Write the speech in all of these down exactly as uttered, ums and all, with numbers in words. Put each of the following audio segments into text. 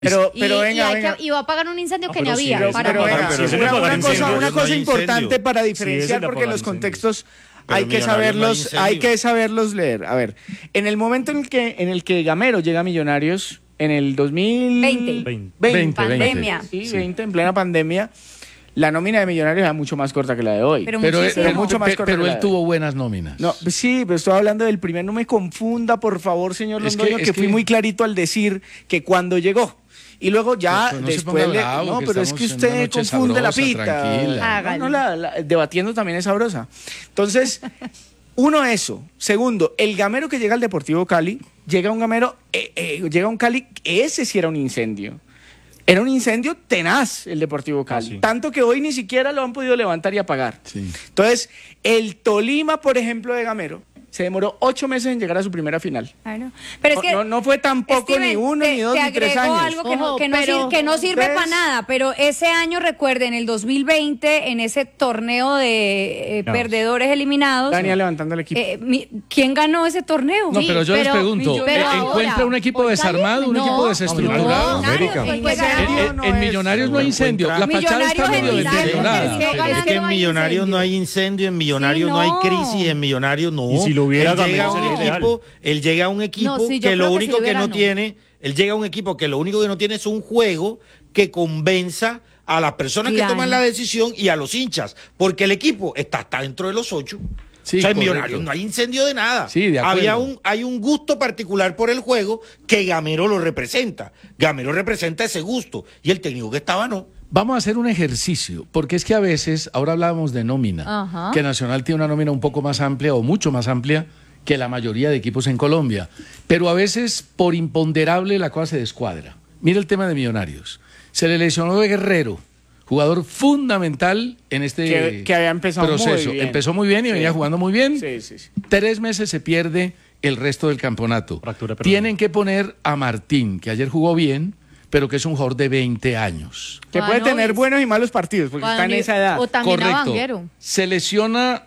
Pero, y, pero venga, y, hay venga. Que, y va a apagar un incendio no, que no había. Pero, para pero venga, pero una, si una, una cosa, una cosa no importante para diferenciar, sí, porque los contextos pero hay que saberlos, no hay, hay que saberlos leer. A ver, en el momento en el que en el que Gamero llega a Millonarios en el dos mil veinte, veinte, pandemia, sí, sí. veinte, en plena pandemia, la nómina de Millonarios era mucho más corta que la de hoy. Pero, pero, muchísimo. pero, mucho más pero, corta pero que la él de tuvo hoy. buenas nóminas. No, sí, pero estoy hablando del primer. No me confunda, por favor, señor Es que- Londoño, que, es fui que- muy clarito al decir que cuando llegó. Y luego ya Pues no se después ponga le- bravo, no, que pero es que estamos en una usted noche confunde la sabrosa, pita. tranquila. No, no, la- la- debatiendo también es sabrosa. Entonces, uno, eso. Segundo, el gamero que llega al Deportivo Cali, llega un gamero, eh, eh, llega un Cali, ese sí era un incendio. Era un incendio tenaz el Deportivo Cali. Ah, sí. Tanto que hoy ni siquiera lo han podido levantar y apagar. Sí. Entonces, el Tolima, por ejemplo, de Gamero, se demoró ocho meses en llegar a su primera final. Claro. Pero es que no, no fue tampoco Steven, ni uno, te- ni dos, te ni tres agregó años. algo que, no, Ojo, que, no, pero- sir- que no sirve ¿ves? para nada, pero ese año, recuerden, el dos mil veinte, en ese torneo de eh, Claro. perdedores eliminados, Daniel levantando el equipo. eh, mi- ¿quién ganó ese torneo? No, Sí, pero yo les pregunto, Millo- ¿eh, pero ¿encuentra ahora, un equipo hoy desarmado, un Cali- equipo no, desestructurado? no, América. nadie, Pues, pues, en- ganó. En, no en es- Millonarios no hay incendio. La fachada está Millonarios medio en Milán, deteriorada. es que Es que ganando en no hay Millonarios incendio. no hay incendio, en Millonarios Sí, no. hay no. crisis, en Millonarios no. Y si lo hubiera, él llega a Gamero un sería equipo, él llega a un equipo No, sí, yo que lo creo que único si que hubiera, no no. tiene, él llega a un equipo que lo único que no tiene es un juego que convenza a las personas Claro. que toman la decisión y a los hinchas, porque el equipo está, está dentro de los ocho. Sí, o sea, en correcto. Millonarios no hay incendio de nada. Sí, de acuerdo. Había un, hay un gusto particular por el juego que Gamero lo representa. Gamero representa ese gusto y el técnico que estaba no. Vamos a hacer un ejercicio, porque es que a veces, ahora hablábamos de nómina, Ajá. que Nacional tiene una nómina un poco más amplia o mucho más amplia que la mayoría de equipos en Colombia, pero a veces por imponderable la cosa se descuadra. Mira el tema de Millonarios. Se le lesionó de Guerrero, jugador fundamental en este Que- que había empezado muy proceso. bien. Empezó muy bien y Sí. venía jugando muy bien. Sí, sí, sí. Tres meses se pierde el resto del campeonato. Fractura peronea. Tienen que poner a Martín, que ayer jugó bien, pero que es un jugador de veinte años. Que Ah, puede no, tener es- buenos y malos partidos, porque está en esa edad. O también a Correcto. Vanguero. Se lesiona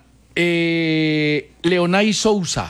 eh, Leonay Sousa,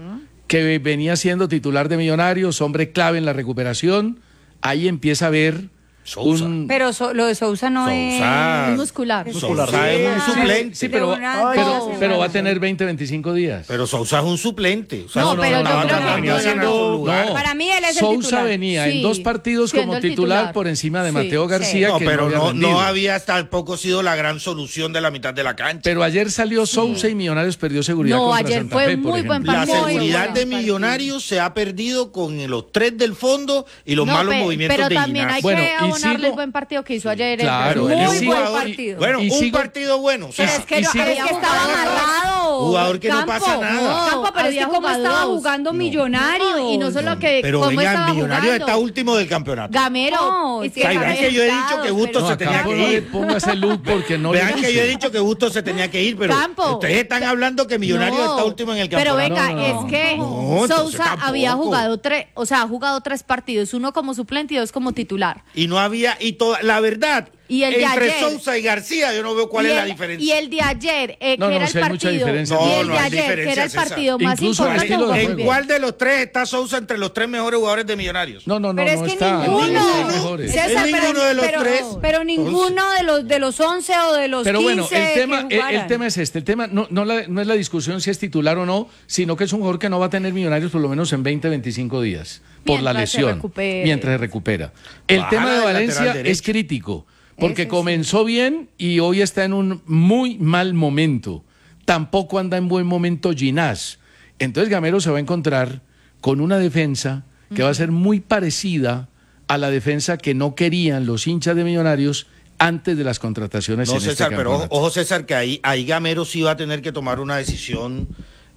que venía siendo titular de Millonarios, hombre clave en la recuperación. Ahí empieza a ver Sousa. un... Pero so- lo de Sousa no Sousa. Es muscular. Sousa es un Sí, suplente. Sí, pero, De una- pero, dos pero va a semanas. tener veinte, veinticinco días. Pero Sousa es un suplente. O sea, No, pero yo estaba creo que- tratando de no, ganar no, su no. lugar. Para mí él es el Sousa titular. venía en Sí, dos partidos siendo como el titular, titular. por encima de Sí, Mateo sí. García, No, que pero había no, rendido. no había tampoco sido la gran solución de la mitad de la cancha. Pero ayer salió Sousa y Millonarios perdió seguridad No, contra ayer Santa fue Fe, por muy buen ejemplo. La partido. Muy seguridad buen de partido. Millonarios se ha perdido con los tres del fondo y los No, malos pe- movimientos pero de también Ginás. hay Bueno, que y abonarle sigo- el buen partido que hizo ayer. Claro, el él Muy sí- buen jugador- partido. Bueno, Y un sigo- partido bueno. o sea, Pero es que, y no- sigo- pero es que estaba amarrado. Jugador que no Campo, pasa nada. Campo, pero es que Había cómo jugado estaba dos. jugando No. Millonario. No, y no solo que pero cómo venga, estaba Millonarios jugando. está último del campeonato. Gamero. No, es sí, que Ay, vean que yo he dicho que Bustos No, se a tenía Campo que no le ir. ponga ese look porque no le Vean que gusta. yo he dicho que Bustos se tenía que ir, pero Campo. ustedes están hablando que Millonarios No, está último en el Pero campeonato. venga, No, no, no. es que No, entonces Sousa había tampoco. jugado tres, o sea, ha jugado tres partidos, uno como suplente y dos como titular. Y no había, y toda, la verdad, Y el de entre ayer- Sousa y García, yo no veo cuál y es la el, diferencia. Y el de ayer, eh, No, que no, era sí el hay mucha partido, diferencia. y No, el no de hay ayer, que era diferencia, el César. partido más Incluso al importante, estilo jugó de muy ¿En bien. cuál de los tres está Sousa entre los tres mejores jugadores de Millonarios? No, no, no, Pero no es que está. ninguno. no está mejores. César, Es ninguno de los pero, tres. pero ninguno de los de los once o de los Pero bueno, quince el tema, que el, jugaran. el tema es este. El tema no, no, la- no es la discusión si es titular o no, sino que es un jugador que no va a tener Millonarios por lo menos en veinte, veinticinco días por la Mientras se lesión. recupere. Mientras se recupera. El Bájala tema de del Valencia lateral derecho. es crítico, porque Ese sí. comenzó bien y hoy está en un muy mal momento. Tampoco anda en buen momento Ginás. Entonces Gamero se va a encontrar con una defensa que va a ser muy parecida a la defensa que no querían los hinchas de Millonarios antes de las contrataciones No, en César, este pero ojo, campeonato. ojo, César, que ahí, ahí Gamero sí va a tener que tomar una decisión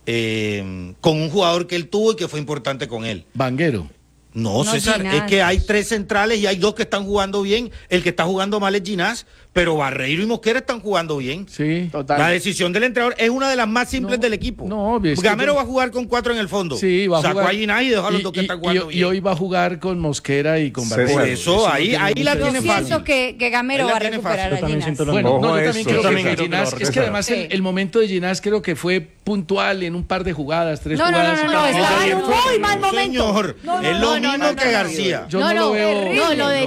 eh, con un jugador que él tuvo y que fue importante con él. Vanguero. No, No, César, Ginás. es que hay tres centrales y hay dos que están jugando bien. El que está jugando mal es Ginás, pero Barreiro y Mosquera están jugando bien. Sí. Total. La decisión del entrenador es una de las más simples No, del equipo. no, es que Gamero yo- va a jugar con cuatro en el fondo. Sí, va a Sacó jugar. a Ginás y dejó a los Y- dos que y- están jugando y- bien. y hoy va a jugar con Mosquera y con César, Barreiro. Por eso, no ahí- tiene ahí la mucha tiene Yo diferencia. fácil. siento que, que Gamero Él la va a tiene recuperar fácil. a Yo también Ginás. siento lo Bueno, Ojo no, yo eso. también creo Yo que también fue creo que lo Ginás. va a Es que además el, recuperar. el momento de Ginás creo que fue puntual en un par de jugadas, tres No, no, jugadas. no, no, no, estaba en un muy mal No, momento. señor, No, no, es no, lo no, mismo no, que no, García. Yo No, no, no, lo veo. no, lo de